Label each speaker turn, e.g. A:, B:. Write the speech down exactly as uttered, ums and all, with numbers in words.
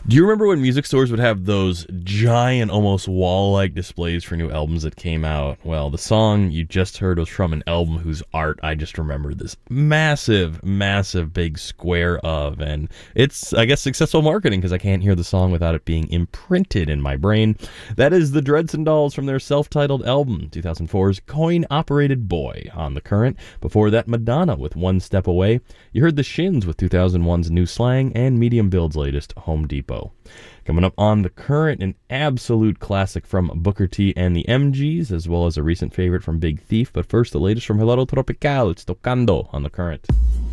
A: Do you remember when music stores would have those giant, almost wall-like displays for new albums that came out? Well, the song you just heard was from an album whose art I just remember this massive, massive big square of, and it's, I guess, successful marketing because I can't hear the song without it being imprinted in my brain. That is the Dredson Dolls from their self-titled album, two thousand four's Coin-Operated Boy on The Current. Before that, Madonna with One Step Away. You heard the Shins with two thousand one's New Slang and Medium Build's latest, Home Depot. Coming up on The Current, an absolute classic from Booker T and the M Gs, as well as a recent favorite from Big Thief. But first, the latest from Helado Tropical. It's Tocando on The Current.